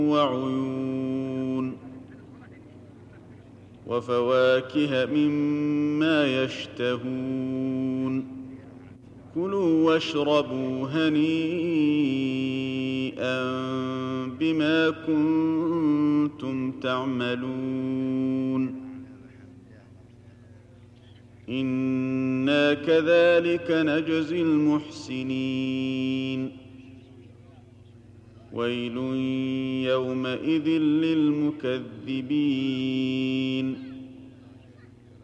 وعيون وفواكه مما يشتهون كلوا واشربوا هنيئا بما كنتم تعملون إنا كذلك نجزي المحسنين ويل يومئذ للمكذبين